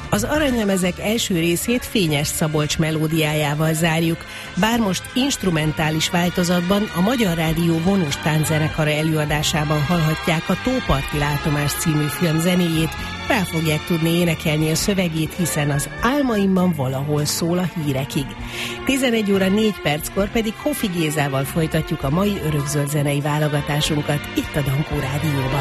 Az Aranylemezek első részét Fényes Szabolcs melódiájával zárjuk, bár most instrumentális változatban a Magyar Rádió vonós tánczenekara előadásában hallhatják a Tóparti Látomás című film zenéjét, fel fogják tudni énekelni a szövegét, hiszen az álmaimban valahol szól a hírekig. 11 óra 4 perckor pedig Hofi Gézával folytatjuk a mai örökzöld zenei válogatásunkat itt a Dankó Rádióban.